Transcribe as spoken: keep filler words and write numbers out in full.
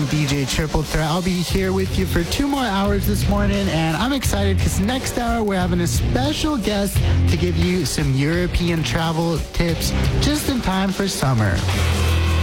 D J Triple Threat. I'll be here with you for two more hours this morning, and I'm excited because next hour we're having a special guest to give you some European travel tips just in time for summer.